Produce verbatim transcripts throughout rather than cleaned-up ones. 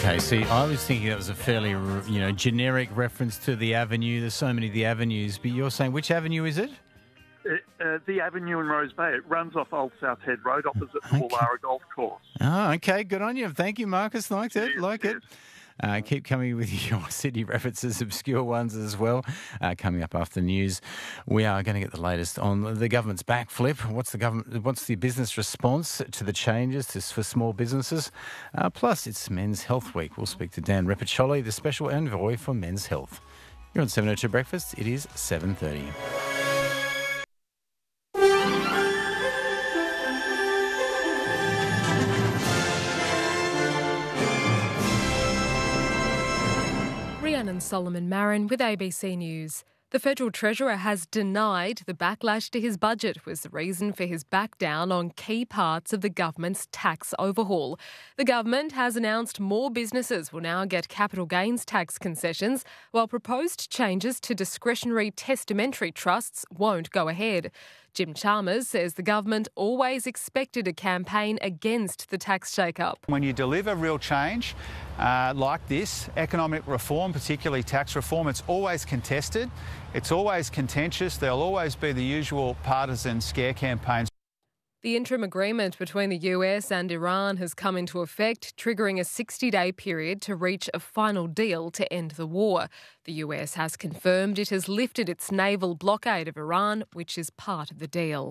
Okay, see, I was thinking that was a fairly, you know, generic reference to the avenue. There's so many of the avenues, but you're saying which avenue is it? It, uh, the avenue in Rose Bay. It runs off Old South Head Road opposite the okay. Woollahra Golf Course. Oh, okay, good on you. Thank you, Marcus. Liked it, yes, like yes. it. Uh, keep coming with your Sydney references, obscure ones as well. Uh, coming up after the news, we are going to get the latest on the government's backflip. What's the government? What's the business response to the changes to, for small businesses? Uh, plus, it's Men's Health Week. We'll speak to Dan Repiccioli, the special envoy for Men's Health. You're on seven oh two Breakfast. It is seven thirty. And Solomon Marin with A B C News. The Federal Treasurer has denied the backlash to his budget was the reason for his back down on key parts of the government's tax overhaul. The government has announced more businesses will now get capital gains tax concessions, while proposed changes to discretionary testamentary trusts won't go ahead. Jim Chalmers says the government always expected a campaign against the tax shake-up. When you deliver real change uh, like this, economic reform, particularly tax reform, it's always contested, it's always contentious, there'll always be the usual partisan scare campaigns. The interim agreement between the U S and Iran has come into effect, triggering a sixty-day period to reach a final deal to end the war. The U S has confirmed it has lifted its naval blockade of Iran, which is part of the deal.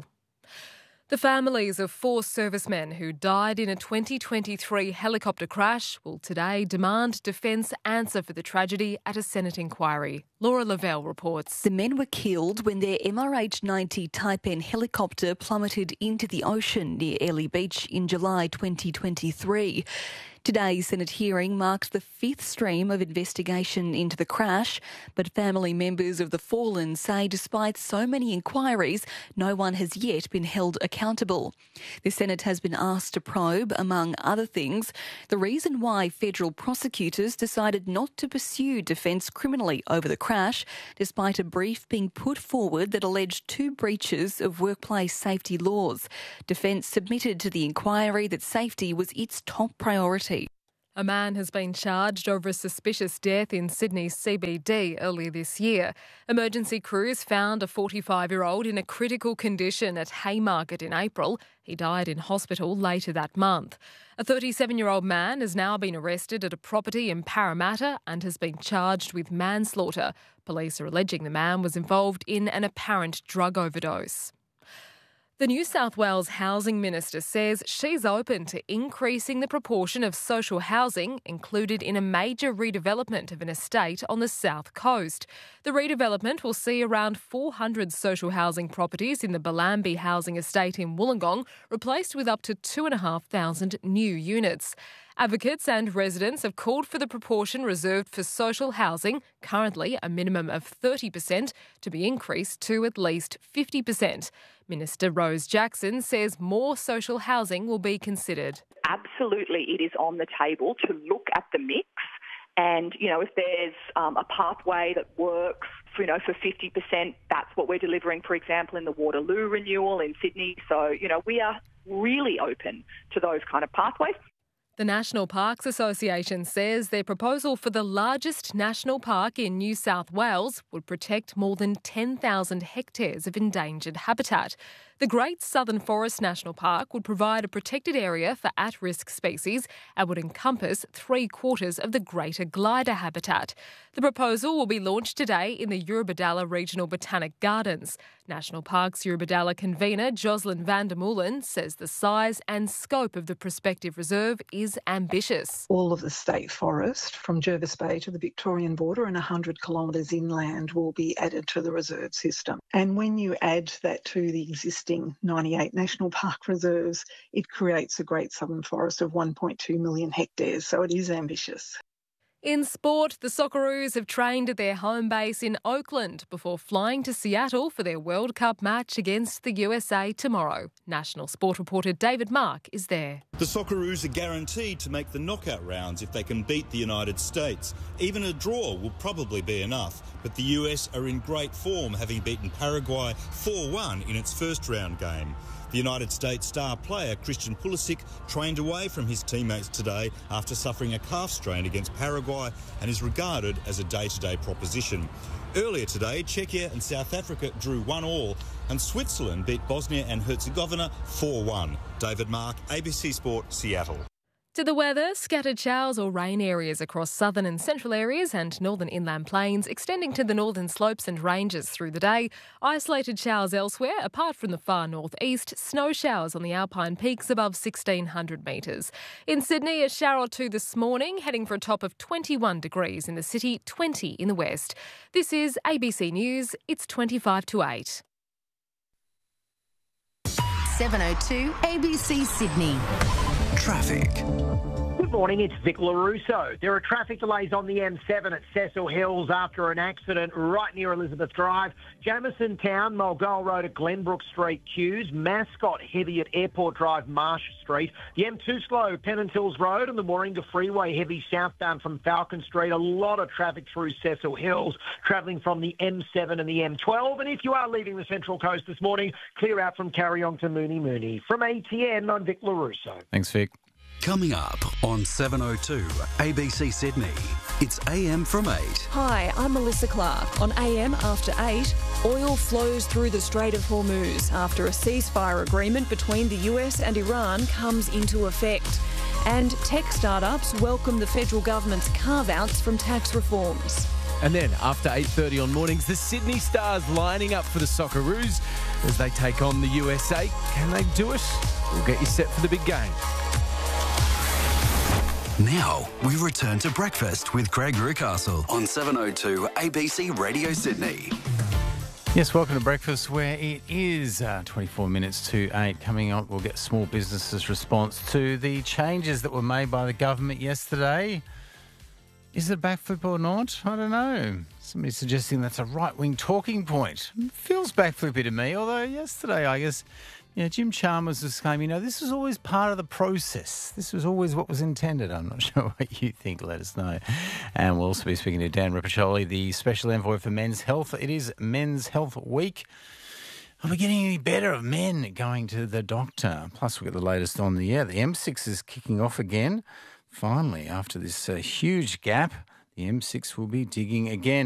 The families of four servicemen who died in a twenty twenty-three helicopter crash will today demand Defence answer for the tragedy at a Senate inquiry. Laura Lavelle reports. The men were killed when their M R H ninety Type N helicopter plummeted into the ocean near Airlie Beach in July twenty twenty-three. Today's Senate hearing marks the fifth stream of investigation into the crash, but family members of the fallen say despite so many inquiries, no one has yet been held accountable. The Senate has been asked to probe, among other things, the reason why federal prosecutors decided not to pursue Defence criminally over the crash, despite a brief being put forward that alleged two breaches of workplace safety laws. Defence submitted to the inquiry that safety was its top priority. A man has been charged over a suspicious death in Sydney's C B D earlier this year. Emergency crews found a forty-five-year-old in a critical condition at Haymarket in April. He died in hospital later that month. A thirty-seven-year-old man has now been arrested at a property in Parramatta and has been charged with manslaughter. Police are alleging the man was involved in an apparent drug overdose. The New South Wales Housing Minister says she's open to increasing the proportion of social housing included in a major redevelopment of an estate on the South Coast. The redevelopment will see around four hundred social housing properties in the Bellambi housing estate in Wollongong replaced with up to two thousand five hundred new units. Advocates and residents have called for the proportion reserved for social housing, currently a minimum of thirty percent, to be increased to at least fifty percent. Minister Rose Jackson says more social housing will be considered. Absolutely, it is on the table to look at the mix. And, you know, if there's um, a pathway that works, for, you know, for fifty percent, that's what we're delivering, for example, in the Waterloo renewal in Sydney. So, you know, we are really open to those kind of pathways. The National Parks Association says their proposal for the largest national park in New South Wales would protect more than ten thousand hectares of endangered habitat. The Great Southern Forest National Park would provide a protected area for at-risk species and would encompass three-quarters of the greater glider habitat. The proposal will be launched today in the Eurobodalla Regional Botanic Gardens. National Parks Eurobodalla convener Jocelyn van der Meulen says the size and scope of the prospective reserve is ambitious. All of the state forest from Jervis Bay to the Victorian border and one hundred kilometres inland will be added to the reserve system. And when you add that to the existing ninety-eight national park reserves, it creates a Great Southern Forest of one point two million hectares, so it is ambitious. In sport, the Socceroos have trained at their home base in Oakland before flying to Seattle for their World Cup match against the U S A tomorrow. National Sport reporter David Mark is there. The Socceroos are guaranteed to make the knockout rounds if they can beat the United States. Even a draw will probably be enough, but the U S are in great form, having beaten Paraguay four one in its first round game. The United States star player Christian Pulisic trained away from his teammates today after suffering a calf strain against Paraguay and is regarded as a day-to-day proposition. Earlier today, Czechia and South Africa drew one all and Switzerland beat Bosnia and Herzegovina four one. David Mark, A B C Sport, Seattle. To the weather, scattered showers or rain areas across southern and central areas and northern inland plains, extending to the northern slopes and ranges through the day. Isolated showers elsewhere, apart from the far northeast. Snow showers on the Alpine peaks above sixteen hundred metres. In Sydney, a shower or two this morning, heading for a top of twenty-one degrees in the city, twenty in the west. This is A B C News. It's twenty-five to eight. seven oh two A B C Sydney. Traffic. Good morning, it's Vic LaRusso. There are traffic delays on the M seven at Cecil Hills after an accident right near Elizabeth Drive. Jamison Town, Mulgall Road at Glenbrook Street queues. Mascot heavy at Airport Drive, Marsh Street. The M two slow, Pennant Hills Road and the Warringah Freeway heavy southbound from Falcon Street. A lot of traffic through Cecil Hills, travelling from the M seven and the M twelve. And if you are leaving the Central Coast this morning, clear out from Carryong to Mooney Mooney. From A T N, I'm Vic LaRusso. Thanks, Vic. Coming up on seven oh two A B C Sydney, it's A M from eight. Hi, I'm Melissa Clark. On A M after eight, oil flows through the Strait of Hormuz after a ceasefire agreement between the U S and Iran comes into effect. And tech startups welcome the federal government's carve-outs from tax reforms. And then, after eight thirty on mornings, the Sydney Stars lining up for the Socceroos as they take on the U S A. Can they do it? We'll get you set for the big game. Now, we return to breakfast with Craig Rucastle on seven oh two A B C Radio Sydney. Yes, welcome to breakfast, where it is uh, twenty-four minutes to eight. Coming up, we'll get small businesses' response to the changes that were made by the government yesterday. Is it a backflip or not? I don't know. Somebody's suggesting that's a right-wing talking point. It feels backflippy to me, although yesterday, I guess, you know, Jim Chalmers was saying, you know, this was always part of the process. This was always what was intended. I'm not sure what you think. Let us know. And we'll also be speaking to Dan Ripiccioli, the Special Envoy for Men's Health. It is Men's Health Week. Are we getting any better of men going to the doctor? Plus, we'll get the latest on the, yeah, the M six is kicking off again. Finally, after this uh, huge gap, the M six will be digging again.